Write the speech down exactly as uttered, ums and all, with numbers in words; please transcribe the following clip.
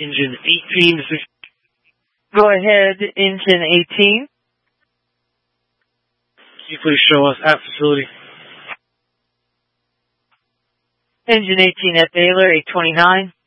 Engine eighteen. This is Go ahead, Engine eighteen. Can you please show us at facility? Engine eighteen at Baylor, eight twenty-nine.